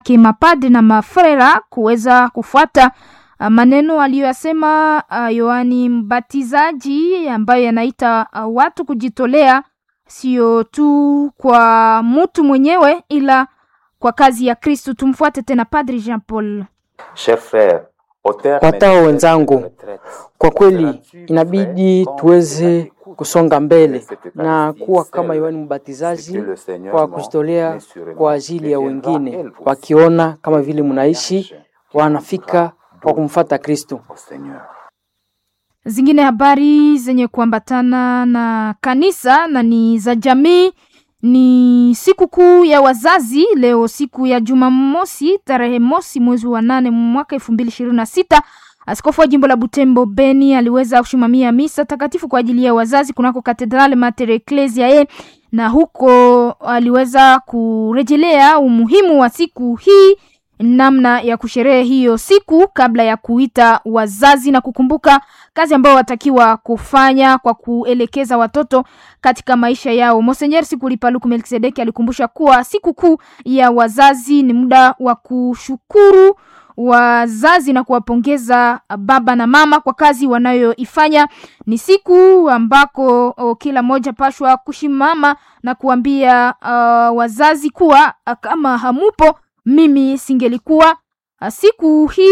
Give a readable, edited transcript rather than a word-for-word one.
kimapadri na mafrera kuweza kufuata maneno aliyosema Yohani Mbatizaji, ambaye anaita watu kujitolea sio tu kwa mtu mwenyewe ila kwa kazi ya Kristo. Tumfuate tena Padri Jean Paul. Watao wenzangu, kwa kweli inabidi tuweze kusonga mbele na kuwa kama Yohani Mbatizaji kwa kujitolea kwa ajili ya wengine, wakiona kama vile mnaishi wanafika kwa kumfuata Kristo. Zingine habari zenye kuambatana na kanisa na ni za jamii ni siku kuu ya wazazi leo, siku ya Jumamosi tarehe mosi mwezi wa 8 mwaka 2026. Askofu wa jimbo la Butembo Beni aliweza kushimamia misa takatifu kwa ajili ya wazazi kunako Katedrale Mater Ecclesiae, na huko aliweza kurejelea umuhimu wa siku hii, namna ya kusherehe hiyo siku kabla ya kuita wazazi na kukumbuka kazi ambayo watakiwa kufanya kwa kuelekeza watoto katika maisha yao. Monseigneur Sikulipaluku Melkisedeki alikumbusha kuwa siku kuu ya wazazi ni muda wa kushukuru wazazi na kuwapongeza baba na mama kwa kazi wanayoifanya. Ni siku ambako kila moja pashwa kushimama na kuambia wazazi kuwa kama hamupo mimi singelikuwa. Siku hii